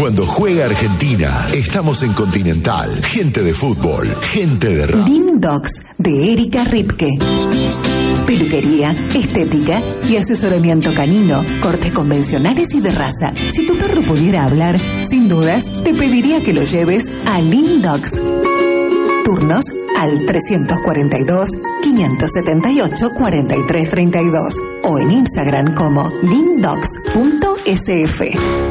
Cuando juega Argentina, estamos en Continental. Gente de fútbol, gente de rap. Lindox, de Erika Ripke. Peluquería, estética y asesoramiento canino, cortes convencionales y de raza. Si tu perro pudiera hablar, sin dudas, te pediría que lo lleves a Lindox. Turnos al 342-578-4332 o en Instagram como lindox.sf.